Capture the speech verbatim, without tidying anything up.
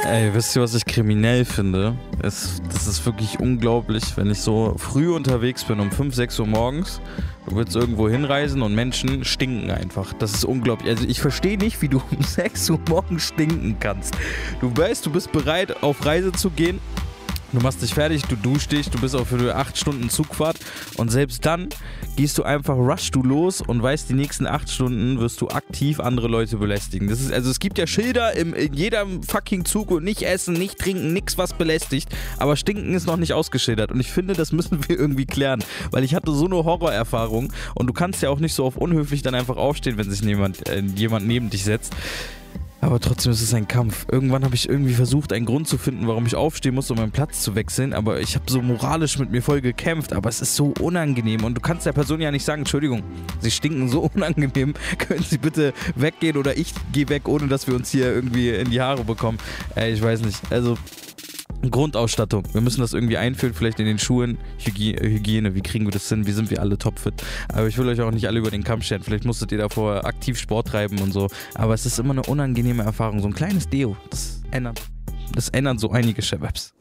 Ey, wisst ihr, was ich kriminell finde? Es, das ist wirklich unglaublich, wenn ich so früh unterwegs bin, um fünf, sechs Uhr morgens. Du willst irgendwo hinreisen und Menschen stinken einfach. Das ist unglaublich. Also ich verstehe nicht, wie du um sechs Uhr morgens stinken kannst. Du weißt, du bist bereit, auf Reise zu gehen. Du machst dich fertig, du duschst dich, du bist auch für acht Stunden Zugfahrt und selbst dann gehst du einfach, rush du los und weißt, die nächsten acht Stunden wirst du aktiv andere Leute belästigen. Das ist, also es gibt ja Schilder im, in jedem fucking Zug und nicht essen, nicht trinken, nix was belästigt, aber stinken ist noch nicht ausgeschildert und ich finde, das müssen wir irgendwie klären, weil ich hatte so eine Horrorerfahrung und du kannst ja auch nicht so auf unhöflich dann einfach aufstehen, wenn sich jemand, äh, jemand neben dich setzt. Aber trotzdem ist es ein Kampf. Irgendwann habe ich irgendwie versucht, einen Grund zu finden, warum ich aufstehen muss, um meinen Platz zu wechseln. Aber ich habe so moralisch mit mir voll gekämpft. Aber es ist so unangenehm. Und du kannst der Person ja nicht sagen, Entschuldigung, Sie stinken so unangenehm. Können Sie bitte weggehen oder ich gehe weg, ohne dass wir uns hier irgendwie in die Haare bekommen. Ey, ich weiß nicht. Also Grundausstattung. Wir müssen das irgendwie einführen, vielleicht in den Schulen. Hygie- Hygiene, wie kriegen wir das hin? Wie sind wir alle topfit? Aber ich will euch auch nicht alle über den Kamm stellen. Vielleicht musstet ihr davor aktiv Sport treiben und so. Aber es ist immer eine unangenehme Erfahrung. So ein kleines Deo, das ändert, das ändert so einige Shababs.